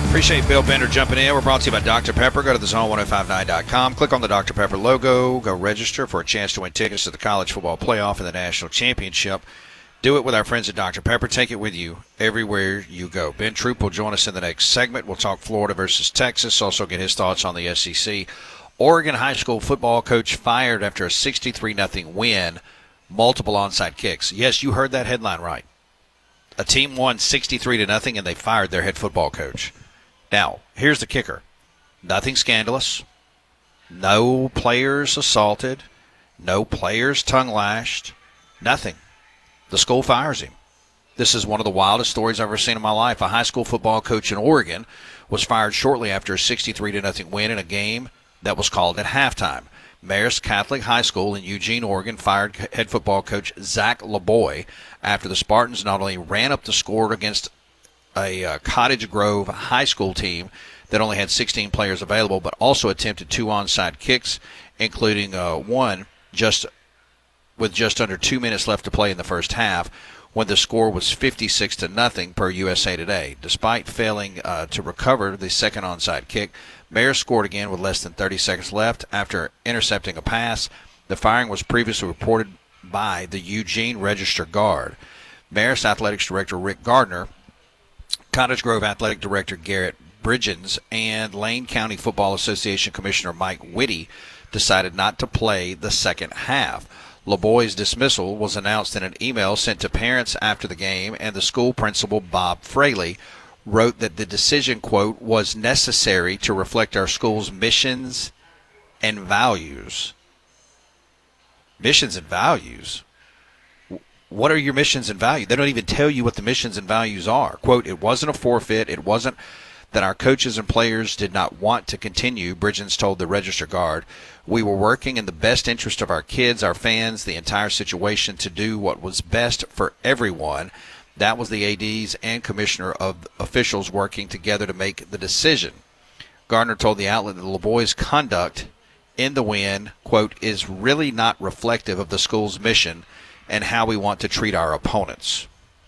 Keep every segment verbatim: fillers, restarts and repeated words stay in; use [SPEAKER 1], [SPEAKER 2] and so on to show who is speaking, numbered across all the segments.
[SPEAKER 1] Appreciate Bill Bender jumping in. We're brought to you by Doctor Pepper. Go to the zone ten fifty-nine dot com. Click on the Doctor Pepper logo. Go register for a chance to win tickets to the college football playoff and the national championship. Do it with our friends at Doctor Pepper. Take it with you everywhere you go. Ben Troop will join us in the next segment. We'll talk Florida versus Texas. Also get his thoughts on the S E C. Oregon high school football coach fired after a sixty-three nothing win. Multiple onside kicks. Yes, you heard that headline right. A team won sixty-three to nothing, and they fired their head football coach. Now, here's the kicker. Nothing scandalous. No players assaulted. No players tongue-lashed. Nothing. The school fires him. This is one of the wildest stories I've ever seen in my life. A high school football coach in Oregon was fired shortly after a sixty-three to nothing win in a game that was called at halftime. Marist Catholic High School in Eugene, Oregon fired head football coach Zach LeBoy after the Spartans not only ran up the score against a uh, Cottage Grove high school team that only had sixteen players available, but also attempted two onside kicks, including uh, one just with just under two minutes left to play in the first half, when the score was fifty-six to nothing per U S A Today. Despite failing uh, to recover the second onside kick, Marist scored again with less than thirty seconds left after intercepting a pass. The firing was previously reported by the Eugene Register Guard. Marist Athletics Director Rick Gardner, Cottage Grove Athletic Director Garrett Bridgens, and Lane County Football Association Commissioner Mike Whitty decided not to play the second half. LeBoy's dismissal was announced in an email sent to parents after the game, and the school principal, Bob Fraley, wrote that the decision, quote, was necessary to reflect our school's missions and values. Missions and values? What are your missions and values? They don't even tell you what the missions and values are. Quote, it wasn't a forfeit. It wasn't that our coaches and players did not want to continue, Bridgens told the Register Guard. We were working in the best interest of our kids, our fans, the entire situation to do what was best for everyone. That was the A Ds and commissioner of officials working together to make the decision. Gardner told the outlet that LeBoy's conduct in the win, quote, is really not reflective of the school's mission and how we want to treat our opponents.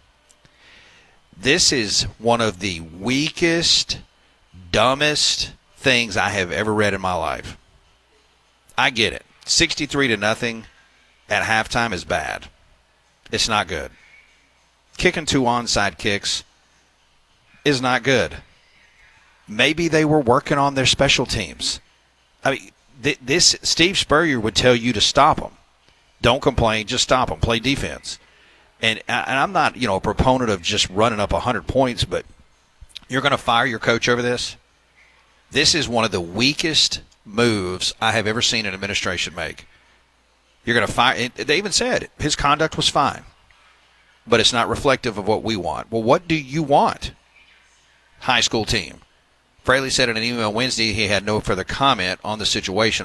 [SPEAKER 1] This is one of the weakest, dumbest things I have ever read in my life. I get it. sixty-three to nothing at halftime is bad. It's not good. Kicking two onside kicks is not good. Maybe they were working on their special teams. I mean, th- this Steve Spurrier would tell you to stop them. Don't complain, just stop them. Play defense. And, and I'm not, you know, a proponent of just running up one hundred points, but you're going to fire your coach over this? This is one of the weakest moves I have ever seen an administration make. You're going to fire. They even said his conduct was fine, but it's not reflective of what we want. Well, what do you want, high school team? Fraley said in an email Wednesday he had no further comment on the situation.